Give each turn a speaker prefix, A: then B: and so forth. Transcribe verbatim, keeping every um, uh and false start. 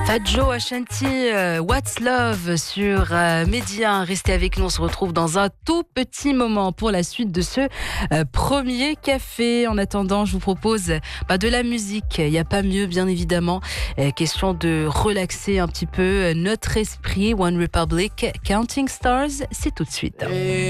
A: Fat Joe Ashanti, euh, What's Love sur euh, Média. Restez avec nous, on se retrouve dans un tout petit moment pour la suite de ce euh, premier café. En attendant, je vous propose bah, de la musique. Il n'y a pas mieux, bien évidemment. Euh, question de relaxer un petit peu notre esprit. One Republic, Counting Stars, c'est tout de suite.